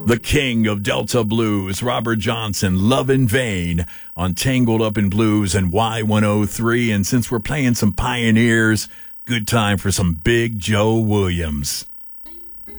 The king of Delta Blues, Robert Johnson, Love in Vain on Tangled Up in Blues and Y103. And since we're playing some Pioneers, good time for some Big Joe Williams.